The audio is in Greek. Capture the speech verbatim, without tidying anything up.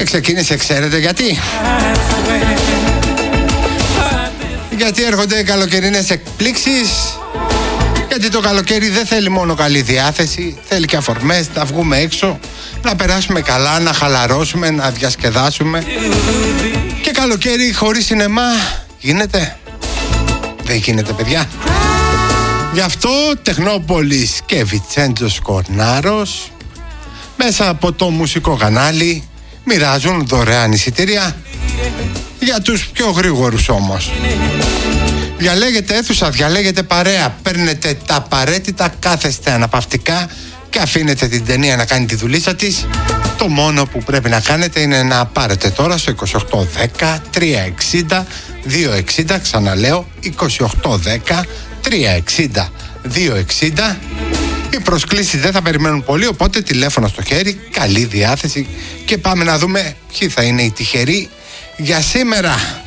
ξεκίνησε, ξέρετε γιατί? Γιατί έρχονται καλοκαιρινές εκπλήξεις. Γιατί το καλοκαίρι δεν θέλει μόνο καλή διάθεση, θέλει και αφορμές, να βγούμε έξω, να περάσουμε καλά, να χαλαρώσουμε, να διασκεδάσουμε. Και καλοκαίρι χωρίς σινεμά γίνεται? Δεν γίνεται, παιδιά. Γι' αυτό Τεχνόπολης και Βιτσέντζος Κορνάρος μέσα από το μουσικό κανάλι μοιράζουν δωρεάν εισιτήρια για τους πιο γρήγορους όμως. Διαλέγετε αίθουσα, διαλέγετε παρέα, παίρνετε τα απαραίτητα, κάθεστε αναπαυτικά και αφήνετε την ταινία να κάνει τη δουλίτσα της. Το μόνο που πρέπει να κάνετε είναι να πάρετε τώρα στο είκοσι οκτώ δέκα τριακόσια εξήντα διακόσια εξήντα, ξαναλέω είκοσι οκτώ δέκα τριακόσια εξήντα διακόσια εξήντα. Οι προσκλήσεις δεν θα περιμένουν πολύ, οπότε τηλέφωνο στο χέρι, καλή διάθεση και πάμε να δούμε ποιοι θα είναι οι τυχεροί για σήμερα.